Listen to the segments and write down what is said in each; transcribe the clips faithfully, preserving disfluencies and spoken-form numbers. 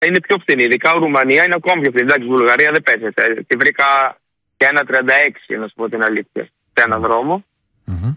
είναι πιο φθηνή. Ειδικά η Ρουμανία είναι ακόμη πιο φθηνή. Εντάξει, η Βουλγαρία δεν πέσεται. Τη βρήκα και ένα τριάντα έξι, να σου πω την αλήθεια, σε έναν δρόμο. Mm-hmm.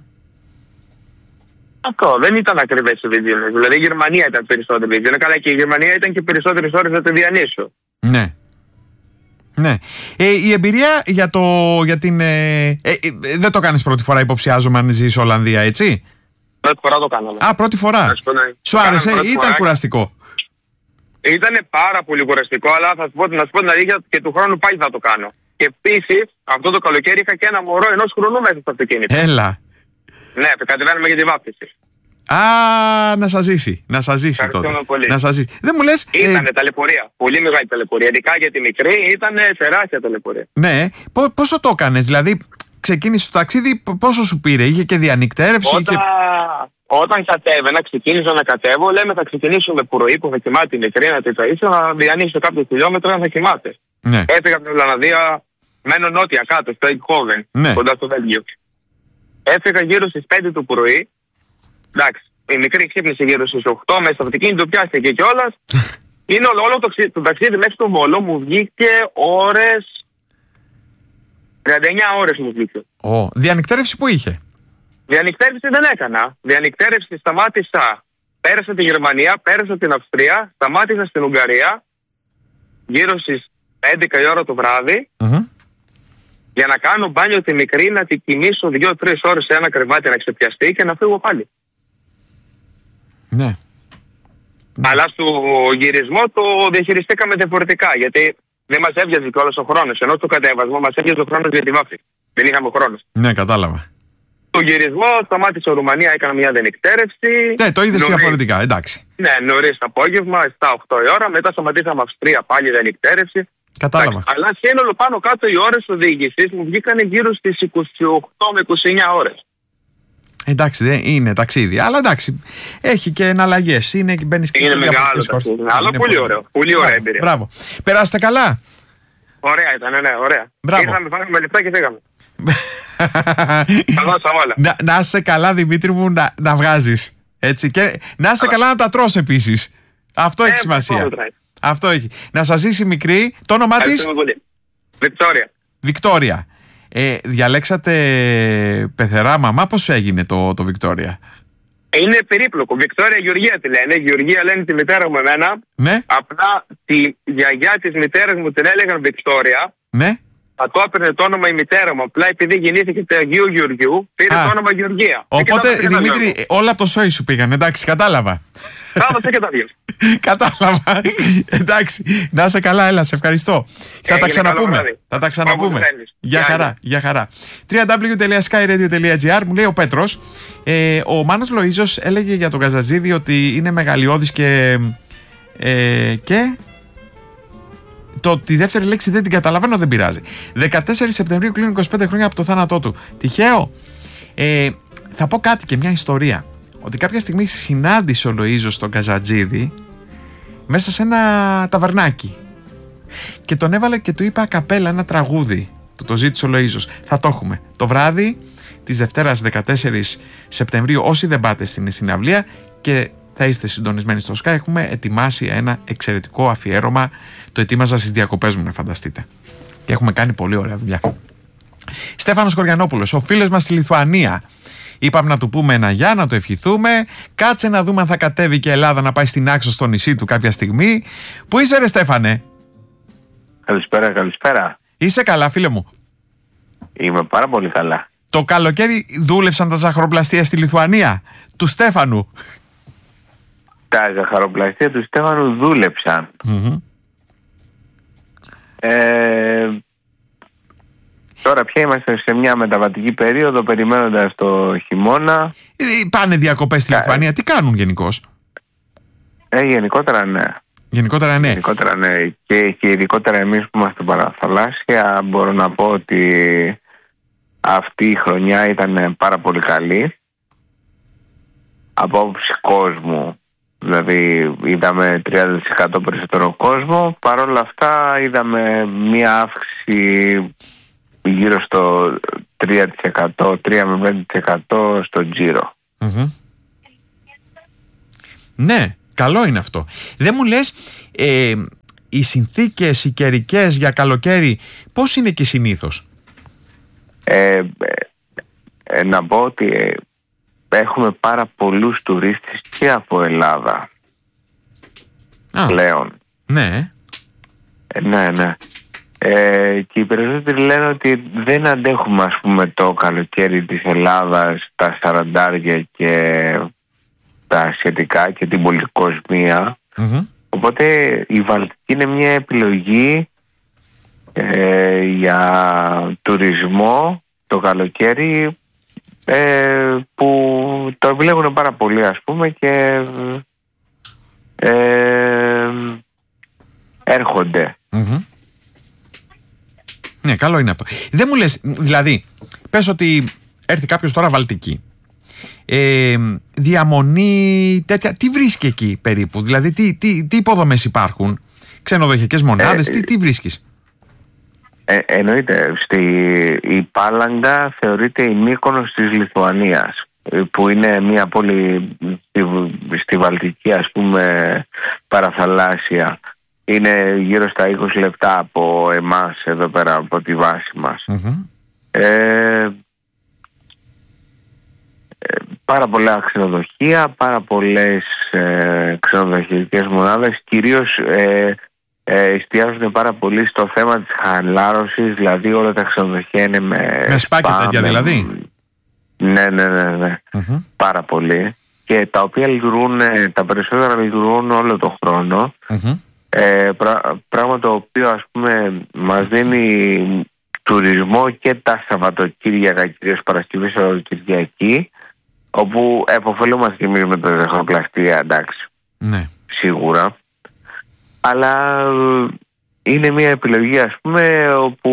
Αυτό δεν ήταν ακριβές οι βενζίνες. Δηλαδή η Γερμανία ήταν περισσότερη βενζίνα. Καλά, και η Γερμανία ήταν και περισσότερες ώρες να τη διανύσω. Ναι. Ναι. Ε, η εμπειρία για, το, για την. Ε, ε, ε, δεν το κάνεις πρώτη φορά, υποψιάζομαι, αν ζεις Ολλανδία, έτσι. Πρώτη φορά το κάναμε. Α, πρώτη φορά. Σου άρεσε ή ήταν φορά. κουραστικό? Ήταν πάρα πολύ κουραστικό, αλλά θα σου πω, να σου πω την αλήθεια, και του χρόνου πάλι θα το κάνω. Και επίσης, αυτό το καλοκαίρι είχα και ένα μωρό ενός χρονού μέσα στο αυτοκίνητο. Έλα. Ναι, κατεβαίνουμε για τη βάφτιση. Α, να σας ζήσει. Να σας ζήσει τότε. Πολύ. Να σας ζήσει. Δεν μου λες. Ήτανε ε... ταλαιπωρία. Πολύ μεγάλη ταλαιπωρία. Ειδικά για τη μικρή ήταν τεράστια ταλαιπωρία. Ναι. Π- πόσο το έκανες, δηλαδή ξεκίνησε το ταξίδι, πόσο σου πήρε, είχε και διανυκτέρευση? Όταν, είχε... Όταν κατέβαινα, ξεκίνησα να κατέβω, λέμε θα ξεκινήσουμε πρωί που θα κοιμάται τη μικρή, να τη ταΐσω, να διανύσω κάποια χιλιόμετρα να θα κοιμάται. Ναι. Έφυγα από την Ολλανδία, μένω νότια κάτω, στο Eindhoven, ναι. Κοντά στο Βέλγιο. Έφυγα γύρω στις πέντε το πρωί. Εντάξει, η μικρή ξύπνησε γύρω στις οκτώ, μέσα από την αυτοκίνητο πιάστηκε κιόλας. Είναι όλο, όλο το, το ταξίδι μέχρι το Βόλο μου βγήκε ώρες. τριάντα εννιά ώρες μου βγήκε. Oh. Διανυκτέρευση που είχε? Διανυκτέρευση δεν έκανα. Διανυκτέρευση σταμάτησα. Πέρασα τη Γερμανία, πέρασα την Αυστρία, σταμάτησα στην Ουγγαρία γύρω στις έντεκα η ώρα το βράδυ. Mm-hmm. Για να κάνω μπάνιο τη μικρή, να την κοιμήσω δύο τρεις ώρες σε ένα κρεβάτι να ξεπιαστεί και να φύγω πάλι. Ναι. Αλλά στο γυρισμό το διαχειριστήκαμε διαφορετικά, γιατί δεν μας έβγαζε κιόλας ο χρόνος. Ενώ στο κατέβασμα μας έβγαζε ο χρόνος για τη βάφη. Δεν είχαμε χρόνο. Ναι, κατάλαβα. Το γυρισμό σταμάτησε η Ρουμανία, έκανα μια διανυκτέρευση. Ναι, το είδες διαφορετικά, εντάξει. Ναι, νωρίς το απόγευμα, επτά οκτώ η ώρα, μετά σταματήσαμε Αυστρία πάλι διανυκτέρευση. Κατάλαβα. Εντάξει, αλλά σύνολο πάνω κάτω οι ώρες οδήγησης μου βγήκαν γύρω στις είκοσι οκτώ με είκοσι εννιά ώρες. Εντάξει, δεν είναι ταξίδι, αλλά εντάξει, έχει και εναλλαγές. Είναι, μπαίνεις και είναι μεγάλο ταξίδι, αλλά πολύ, πολύ ωραίο. Πολύ ωραία εμπειρία. Μπράβο. Περάσατε καλά? Ωραία ήταν, ναι, ωραία. Ήρθαμε, φάγαμε λεφτά και φύγαμε. να, να είσαι καλά, Δημήτρη μου, να, να βγάζεις. Έτσι, και να είσαι καλά να τα τρως επίσης. Αυτό ε, έχει σημασία. Αυτό έχει. Να σας ζήσει μικρή. Το όνομά της? Βικτόρια. Βικτόρια. Ε, διαλέξατε πεθερά μαμά, πώς έγινε το, το Βικτόρια? Είναι περίπλοκο. Βικτόρια Γεωργία τη λένε. Γεωργία λένε τη μητέρα μου εμένα. Ναι. Απλά τη γιαγιά της μητέρας μου την έλεγαν Βικτόρια. Ναι. Θα το έπαιρνε το όνομα η μητέρα μου. Απλά επειδή γεννήθηκε του Αγίου Γεωργιού, πήρε Α. το όνομα Γεωργία. Οπότε, Δημήτρη, όλα από το σόι σου πήγαν. Εντάξει, κατάλαβα. Κάμασε και τα δύο. Κατάλαβα. Εντάξει, να είσαι καλά, έλα, σε ευχαριστώ. Θα τα ξαναπούμε. Θα τα ξαναπούμε. Γεια χαρά, γεια χαρά. double-u double-u double-u τελεία sky radio τελεία gr. Μου λέει ο Πέτρος, ε, ο Μάνος Λοΐζος έλεγε για τον Καζατζίδη ότι είναι μεγαλειώδης και... Ε, και... Το, τη δεύτερη λέξη δεν την καταλαβαίνω, δεν πειράζει. δεκατέσσερις Σεπτεμβρίου κλείνουν είκοσι πέντε χρόνια από το θάνατό του. Τυχαίο? Ε, θα πω κάτι και μια ιστορία. Ότι κάποια στιγμή συνάντησε ο Λοΐζος τον Καζατζίδη μέσα σε ένα ταβερνάκι. Και τον έβαλε και του είπε ακαπέλα ένα τραγούδι. Το, το ζήτησε ο Λοΐζος. Θα το έχουμε. Το βράδυ της Δευτέρας δεκατέσσερις Σεπτεμβρίου, όσοι δεν πάτε στην συναυλία και θα είστε συντονισμένοι στο Sky, έχουμε ετοιμάσει ένα εξαιρετικό αφιέρωμα. Το ετοίμαζα στις διακοπές μου, να φανταστείτε. Και έχουμε κάνει πολύ ωραία δουλειά. Στέφανος Κοριανόπουλος, ο φίλος μας στη Λιθουανία. Είπαμε να του πούμε ένα γεια, να το ευχηθούμε. Κάτσε να δούμε αν θα κατέβει και η Ελλάδα να πάει στην Άξο, στο νησί του κάποια στιγμή. Πού είσαι ρε Στέφανε? Καλησπέρα, καλησπέρα. Είσαι καλά, φίλε μου? Είμαι πάρα πολύ καλά. Το καλοκαίρι δούλεψαν τα ζαχαροπλαστεία στη Λιθουανία του Στέφανου? Τα ζαχαροπλαστεία του Στέφανου δούλεψαν. Mm-hmm. Ε, τώρα πια είμαστε σε μια μεταβατική περίοδο, περιμένοντας το χειμώνα. Ε, πάνε διακοπές στη Λιθουανία, τι κάνουν γενικώς? Ε, γενικότερα ναι. Γενικότερα ναι. Γενικότερα ναι. Και, και ειδικότερα εμείς που είμαστε παραθαλάσσια, μπορώ να πω ότι αυτή η χρονιά ήταν πάρα πολύ καλή. Από άποψη κόσμου. Δηλαδή είδαμε τριάντα τοις εκατό περισσότερο κόσμο. Παρ' όλα αυτά είδαμε μία αύξηση γύρω στο τρία τοις εκατό, τρία με πέντε τοις εκατό στο τζίρο. Mm-hmm. Ναι, Καλό είναι αυτό. Δεν μου λες, ε, οι συνθήκες, οι καιρικές για καλοκαίρι, πώς είναι εκεί συνήθως? Ε, ε, να πω ότι ε, έχουμε πάρα πολλούς τουρίστες και από Ελλάδα. Α, πλέον. Ναι. Ε, ναι, ναι. Ε, και οι περισσότεροι λένε ότι δεν αντέχουμε, ας πούμε, το καλοκαίρι της Ελλάδας, τα σαραντάρια και τα σχετικά και την πολυκοσμία. Mm-hmm. Οπότε η Βαλτική είναι μια επιλογή ε, για τουρισμό το καλοκαίρι, ε, που το επιλέγουν πάρα πολύ, ας πούμε, και ε, έρχονται. Mm-hmm. Ναι, καλό είναι αυτό. Δεν μου λες, δηλαδή, πες ότι έρθει κάποιος τώρα Βαλτική. Ε, διαμονή τέτοια, τι βρίσκει εκεί περίπου? Δηλαδή, τι, τι, τι υποδομές υπάρχουν? Ξενοδοχειακές μονάδες, ε, τι, τι βρίσκεις? Ε, εννοείται, στη, η Πάλαγκα θεωρείται η Μύκονος της Λιθουανίας, που είναι μια πόλη στη, στη Βαλτική, ας πούμε, παραθαλάσσια. Είναι γύρω στα είκοσι λεπτά από εμάς εδώ πέρα, από τη βάση μας. Mm-hmm. Ε, πάρα πολλά ξενοδοχεία, πάρα πολλές ε, ξενοδοχειακές μονάδες. Κυρίως ε, ε, εστιάζουν πάρα πολύ στο θέμα της χαλάρωσης, δηλαδή όλα τα ξενοδοχεία είναι με, με σπά και τέτοια, δηλαδή. Ναι, ναι, ναι, ναι. Mm-hmm. Πάρα πολύ. Και τα οποία λειτουργούν, τα περισσότερα λειτουργούν όλο τον χρόνο. Mm-hmm. Ε, πρά, πράγμα το οποίο, ας πούμε, μας δίνει τουρισμό και τα Σαββατοκύριακα, κυρίως Παρασκευή, Σαββατοκυριακή, όπου επωφελούμαστε και εμείς με τα ζαχαροπλαστεία, εντάξει, ναι, σίγουρα. Αλλά είναι μια επιλογή, ας πούμε, όπου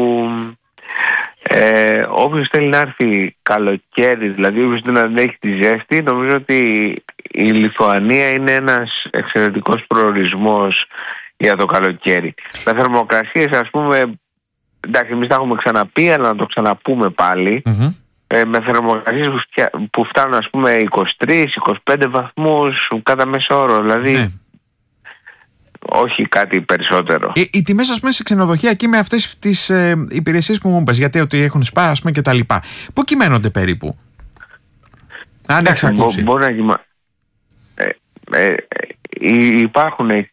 ε, όποιος θέλει να έρθει καλοκαίρι, δηλαδή όποιος δεν αντέχει τη ζέστη, νομίζω ότι η Λιθουανία είναι ένας εξαιρετικός προορισμός για το καλοκαίρι. Με θερμοκρασίες, ας πούμε, εντάξει, εμείς τα έχουμε ξαναπεί, αλλά να το ξαναπούμε πάλι. Mm-hmm. Ε, με θερμοκρασίες που φτάνουν, ας πούμε, είκοσι τρεις είκοσι πέντε βαθμούς κατά μέσο όρο, δηλαδή ναι, όχι κάτι περισσότερο. Οι, οι τιμές, ας πούμε, σε ξενοδοχεία εκεί με αυτές τις ε, υπηρεσίες που μου είπες, γιατί ότι έχουν σπα, ας πούμε, και τα λοιπά, πού κυμαίνονται περίπου? Αν έχεις ακούσει. Μπο, μπορεί να κυμα... ε, ε, ε, υπάρχουν ε,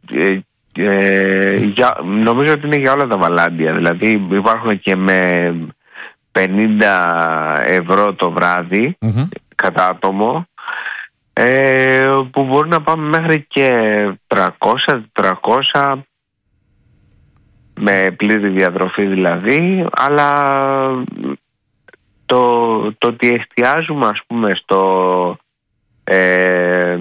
ε, για, νομίζω ότι είναι για όλα τα βαλάντια, δηλαδή υπάρχουν και με πενήντα ευρώ το βράδυ, mm-hmm. κατά άτομο, ε, που μπορεί να πάμε μέχρι και τριακόσια τετρακόσια με πλήρη διατροφή δηλαδή, αλλά το, το ότι εστιάζουμε, ας πούμε, στο ε,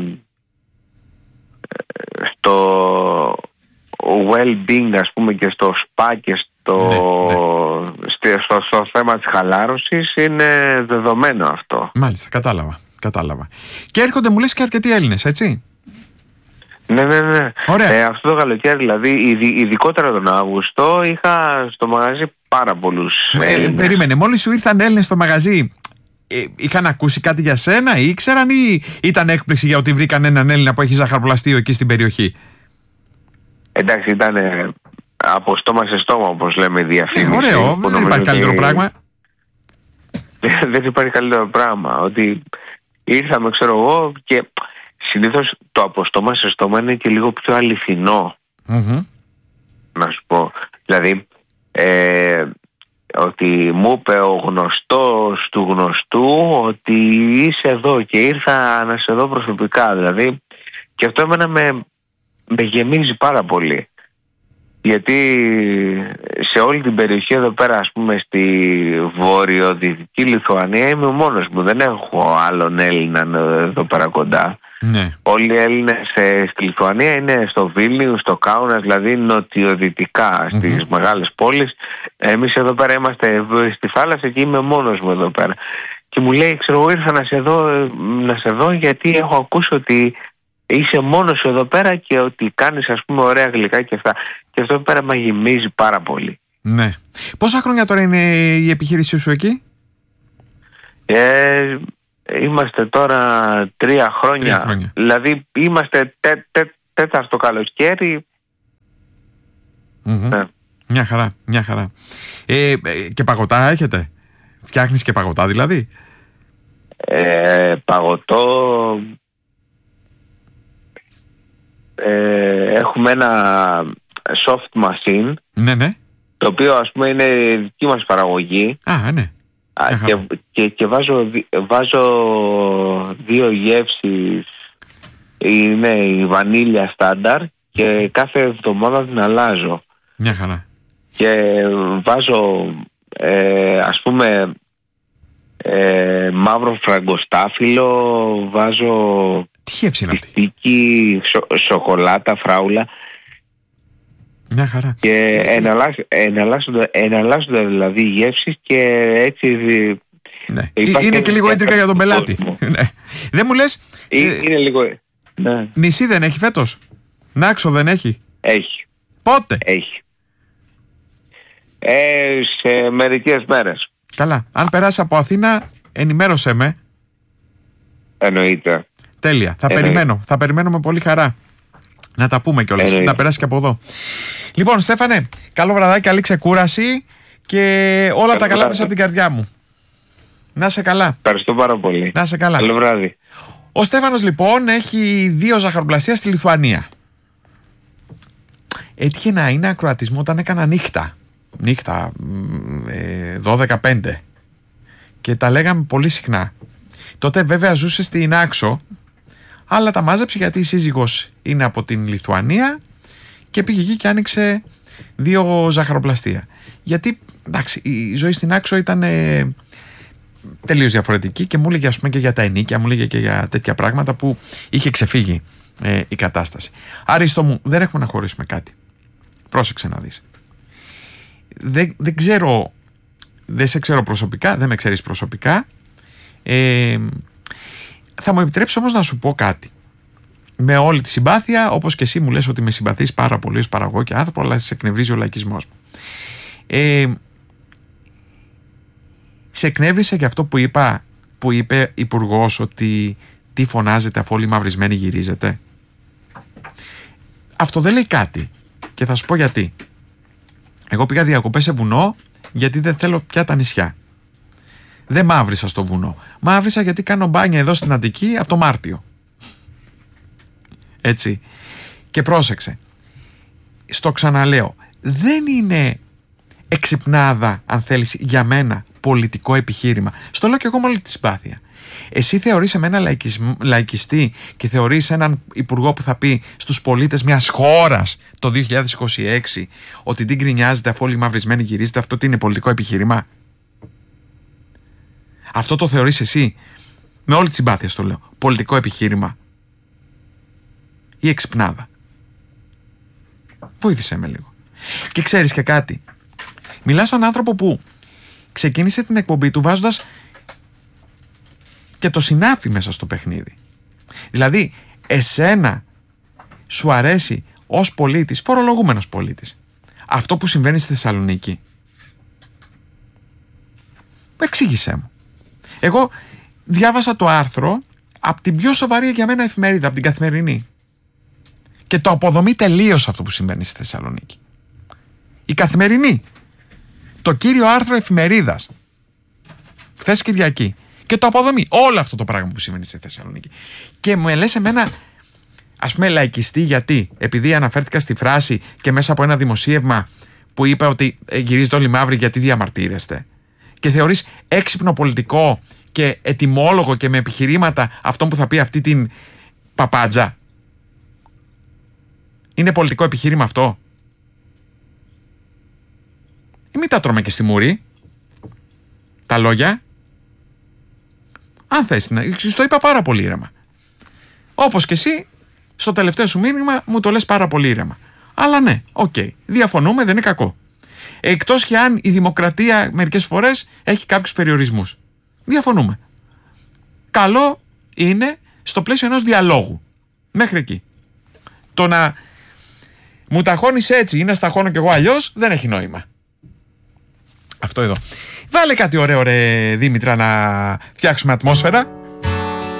στο well-being, ας πούμε, και στο spa και στο, ναι, ναι. Στο, στο θέμα της χαλάρωσης, είναι δεδομένο αυτό. Μάλιστα, κατάλαβα, κατάλαβα. Και έρχονται, μου λες, και αρκετοί Έλληνες, έτσι? Ναι, ναι, ναι. Ε, αυτό το καλοκαίρι, δηλαδή, ειδικότερα τον Αύγουστο, είχα στο μαγαζί πάρα πολλούς ε, Έλληνες. Περίμενε, μόλις σου ήρθαν Έλληνες στο μαγαζί, ε, είχαν ακούσει κάτι για σένα, ή ήξεραν, ή ήταν έκπληξη για ότι βρήκαν έναν Έλληνα που έχει ζαχαροπλαστείο εκεί στην περιοχή? Εντάξει, ήταν ε, από στόμα σε στόμα, όπως λέμε, η διαφήμιση. Ε, ωραίο, δεν υπάρχει ότι... καλύτερο πράγμα. Δεν υπάρχει καλύτερο πράγμα. Ότι ήρθαμε, ξέρω εγώ, και συνήθως το από στόμα σε στόμα είναι και λίγο πιο αληθινό. Mm-hmm. Να σου πω. Δηλαδή, ε, ότι μου είπε ο γνωστός του γνωστού ότι είσαι εδώ και ήρθα να σε δω προσωπικά. Δηλαδή, και αυτό εμένα με, με γεμίζει πάρα πολύ. Γιατί σε όλη την περιοχή εδώ πέρα, ας πούμε, στη βορειοδυτική Λιθουανία, είμαι ο μόνος μου. Δεν έχω άλλον Έλληνα εδώ πέρα κοντά. Ναι. Όλοι οι Έλληνες στη Λιθουανία είναι στο Βίλνιου, στο Κάουνας, δηλαδή νοτιοδυτικά, στις mm-hmm. μεγάλες πόλεις. Εμείς εδώ πέρα είμαστε στη θάλασσα και είμαι μόνος μου εδώ πέρα. Και μου λέει, ξέρω εγώ, ήρθα να σε δω, να σε δω γιατί έχω ακούσει ότι είσαι μόνος σου εδώ πέρα και ότι κάνεις, ας πούμε, ωραία γλυκά και αυτά. Και αυτό εδώ πέρα με γεμίζει πάρα πολύ. Ναι. Πόσα χρόνια τώρα είναι η επιχείρησή σου εκεί? Ε, Είμαστε τώρα τρία χρόνια. Τρία χρόνια. Δηλαδή είμαστε τέ, τέ, τέταρτο καλοκαίρι. Mm-hmm. Ναι. Μια χαρά, μια χαρά. Ε, και παγωτά έχετε? Φτιάχνεις και παγωτά δηλαδή? Ε, παγωτό... Ε, έχουμε ένα soft machine. Ναι, ναι. Το οποίο ας πούμε είναι δική μας παραγωγή. Α, ναι. Και, και, και βάζω, βάζω δύο γεύσεις. Είναι η βανίλια στάνταρ και κάθε εβδομάδα την αλλάζω. Μια χαρά. Και βάζω ε, ας πούμε ε, μαύρο φραγκοστάφυλλο, βάζω τι γεύση είναι αυτή? πιστίκι, σο, σοκολάτα, φράουλα. Μια χαρά. Και εναλλάσσονται, εναλλάσσονται δηλαδή γεύσεις και έτσι... Ναι. Είναι και λίγο έντρικα για τον πελάτη. Ναι. Δεν μου λες... Είναι, είναι λίγο... Ναι. Νησί δεν έχει φέτος? Νάξο δεν έχει? Έχει. Πότε? Έχει. Ε, σε μερικές μέρες. Καλά. Αν περάσει από Αθήνα, ενημέρωσέ με. Εννοείται. Τέλεια. Θα Εννοείται. περιμένω. Θα περιμένω με πολύ χαρά. Να τα πούμε κιόλας. Εννοείται. Να περάσει και από εδώ. Λοιπόν, Στέφανε, καλό βραδάκι, καλή ξεκούραση και όλα καλό τα καλά μέσα από την καρδιά μου. Να σε καλά. Ευχαριστώ πάρα πολύ. Να σε καλά. Καλό βράδυ. Ο Στέφανος λοιπόν έχει δύο ζαχαροπλαστεία στη Λιθουανία. Έτυχε να είναι ακροατισμό όταν έκανα νύχτα. Νύχτα, δώδεκα πέντε. Και τα λέγαμε πολύ συχνά. Τότε βέβαια ζούσε στην Άξο, αλλά τα μάζεψε γιατί η σύζυγος είναι από την Λιθουανία και πήγε εκεί και άνοιξε δύο ζαχαροπλαστεία. Γιατί, εντάξει, η ζωή στην Άξο ήταν ε, τελείως διαφορετική και μου έλεγε, ας πούμε, και για τα ενίκια, μου έλεγε και για τέτοια πράγματα που είχε ξεφύγει ε, η κατάσταση. Άριστο μου, δεν έχουμε να χωρίσουμε κάτι. Πρόσεξε να δεις. Δεν, δεν ξέρω, δεν σε ξέρω προσωπικά, δεν με ξέρεις προσωπικά. Ε, θα μου επιτρέψεις όμως να σου πω κάτι. Με όλη τη συμπάθεια, όπως και εσύ μου λες ότι με συμπαθείς πάρα πολύ ως παραγωγό και άνθρωπο, αλλά σε εκνευρίζει ο λαϊκισμός μου. Ε, σε εκνεύρισε και αυτό που είπα, που είπε υπουργός, ότι τι φωνάζετε αφού όλοι μαυρισμένοι γυρίζετε? Αυτό δεν λέει κάτι και θα σου πω γιατί. Εγώ πήγα διακοπές σε βουνό γιατί δεν θέλω πια τα νησιά. Δεν μαύρισα στο βουνό. Μαύρισα γιατί κάνω μπάνια εδώ στην Αττική από το Μάρτιο. Έτσι. Και πρόσεξε. Στο ξαναλέω. Δεν είναι εξυπνάδα, αν θέλεις, για μένα πολιτικό επιχείρημα. Στο λέω και εγώ με όλη τη συμπάθεια. Εσύ θεωρείς εμένα λαϊκιστή και θεωρείς έναν υπουργό που θα πει στους πολίτες μιας χώρας το δύο χιλιάδες είκοσι έξι ότι την γκρινιάζεται αφού όλοι οι μαυρισμένοι γυρίζετε? Αυτό τι είναι, πολιτικό επιχείρημα? Αυτό το θεωρείς εσύ? Με όλη τη συμπάθεια στο λέω. Πολιτικό επιχείρημα ή εξυπνάδα? Βοήθησέ με λίγο. Και ξέρεις και κάτι. Μιλάς στον άνθρωπο που ξεκίνησε την εκπομπή του βάζοντας και το συνάφι μέσα στο παιχνίδι. Δηλαδή, εσένα σου αρέσει ως πολίτης, φορολογούμενος πολίτης, αυτό που συμβαίνει στη Θεσσαλονίκη? Εξήγησέ μου. Εγώ διάβασα το άρθρο από την πιο σοβαρή για μένα εφημερίδα, από την Καθημερινή. Και το αποδομεί τελείως αυτό που συμβαίνει στη Θεσσαλονίκη. Η Καθημερινή. Το κύριο άρθρο εφημερίδας. Χθες Κυριακή. Και το αποδομεί όλο αυτό το πράγμα που συμβαίνει στη Θεσσαλονίκη. Και μου λες εμένα, ας πούμε, λαϊκιστή, γιατί? Επειδή αναφέρθηκα στη φράση και μέσα από ένα δημοσίευμα που είπε ότι γυρίζετε όλοι μαύροι γιατί διαμαρτύρεστε. Και θεωρείς έξυπνο πολιτικό και ετοιμόλογο και με επιχειρήματα αυτό που θα πει αυτή την παπάντζα? Είναι πολιτικό επιχείρημα αυτό? Ή μην τα τρώμε και στη μουρή τα λόγια? Αν θες, το είπα πάρα πολύ ήρεμα. Όπως και εσύ στο τελευταίο σου μήνυμα μου το λες πάρα πολύ ήρεμα. Αλλά ναι, οκ, okay, διαφωνούμε, δεν είναι κακό. Εκτός και αν η δημοκρατία μερικές φορές έχει κάποιους περιορισμούς. Διαφωνούμε. Καλό είναι στο πλαίσιο ενός διαλόγου. Μέχρι εκεί. Το να μου ταχώνεις έτσι ή να σταχώνω κι εγώ αλλιώς δεν έχει νόημα. Αυτό εδώ. Βάλε κάτι ωραίο, ρε Δήμητρα, να φτιάξουμε ατμόσφαιρα.